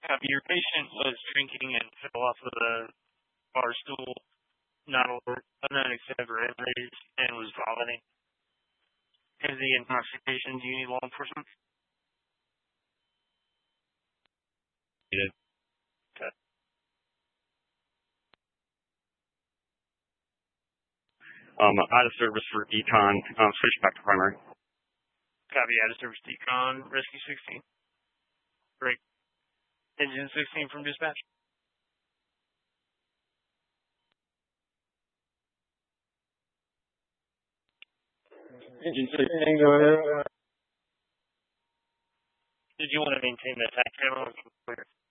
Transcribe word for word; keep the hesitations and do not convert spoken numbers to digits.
Copy. Your patient was drinking and fell off of the bar stool, not alert, unknown except for raised, and was vomiting. Is the intoxication? Do you need law enforcement? Needed. Okay. Um, out of service for decon. Um, switch back to primary. Copy. Out of service decon. Rescue sixteen. Break. Engine sixteen from dispatch. Engine sixteen, go ahead. Did you want to maintain the attack channel?